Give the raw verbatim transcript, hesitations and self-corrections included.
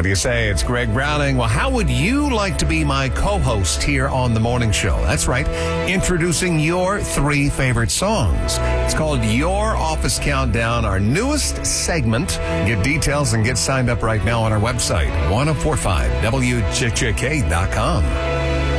What do you say? It's Greg Browning. Well, how would you like to be my co-host here on The Morning Show? That's right, introducing your three favorite songs. It's called Your Office Countdown, our newest segment. Get details and get signed up right now on our website, ten forty-five W J J K dot com.